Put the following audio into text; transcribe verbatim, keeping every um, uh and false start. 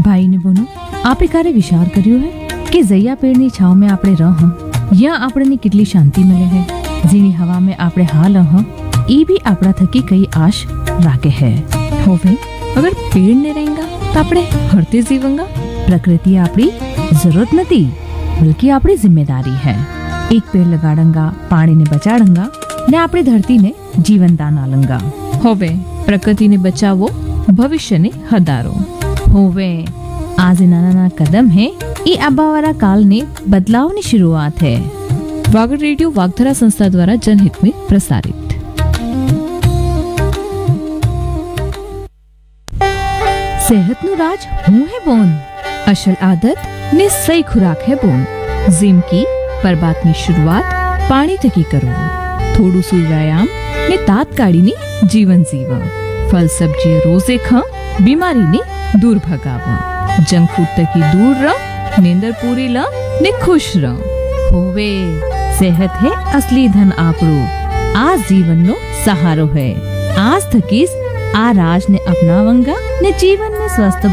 ભાઈ ને બોનો આપે ક્યારે વિચાર કર્યો હે કે જૈયા પેડની છાવ में આપણે રહ યા આપણને કેટલી શાંતિ મળે હે જેની હવા में આપણે હાલ હ એ भी આપણા થકી કઈ આશ રાખે હે होवे अगर पेड़ ने रहेगा तो આપણે હરતે જીવंगा। प्रकृति આપણી जरूरत નથી बल्कि આપણી जिम्मेदारी है। एक पेड़ लगाड़ंगा पानी ने बचाड़ंगा ने આપણી धरती ने जीवन दान आलंगा। होवे प्रकृति ने बचावो भविष्य ने हदारो। होवे आज नाना नाना कदम है ये आबावारा काल ने बदलाव ની शुरुआत है। वागड़ रेडियो वागधरा संस्था द्वारा जनहित में प्रसारित। सेहत नु राज हूँ है बोन असल आदत ने सही खुराक है बोन। जिम की पर बात ની शुरुआत पानी थकी करो। थोड़ू सु व्यायाम ने तात काढ़ी ने जीवन जीवा। फल सब्जी रोजे खा बीमारी ने दूर भगावा। जंक फूड तकी दूर रह नींदर पूरी ला ने खुश रह। होवे सेहत है असली धन आपरो आज जीवन नो सहारो है। आज थकीस आ राज ने अपनावंगा ने जीवन में स्वस्थ